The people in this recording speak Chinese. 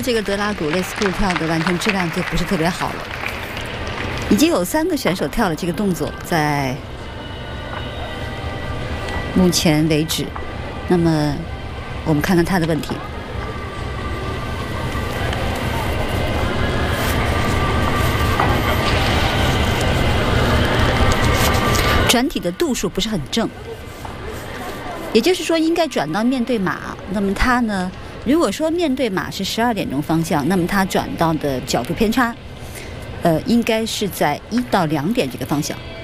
这个德拉古类似步跳的完成质量就不是特别好了。已经有3个选手跳了这个动作，在目前为止。那么我们看看他的问题。转体的度数不是很正，也就是说应该转到面对马。那么他呢，如果说面对马是12点钟方向，那么他转到的角度偏差应该是在1到2点这个方向。